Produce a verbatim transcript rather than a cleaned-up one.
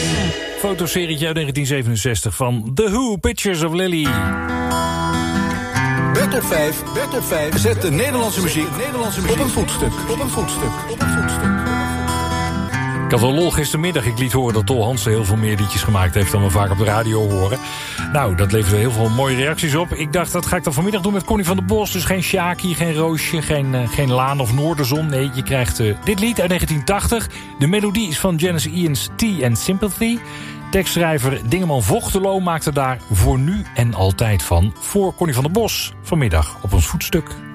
Fotoserietje uit negentien zevenenzestig van The Who, Pictures of Lily. Bert op vijf, Bert op vijf, zet de Nederlandse muziek, Nederlandse muziek op een voetstuk, op een voetstuk, op een voetstuk. Ik had wel lol gistermiddag. Ik liet horen dat Tol Hansen heel veel meer liedjes gemaakt heeft dan we vaak op de radio horen. Nou, dat leverde heel veel mooie reacties op. Ik dacht, dat ga ik dan vanmiddag doen met Connie van der Bos. Dus geen Sjaki, geen Roosje, geen, uh, geen Laan of Noorderzon. Nee, je krijgt uh, dit lied uit negentien tachtig. De melodie is van Janis Ian's Tea and Sympathy. Tekstschrijver Dingeman Vochtelo maakte daar voor nu en altijd van. Voor Connie van der Bos vanmiddag op ons voetstuk.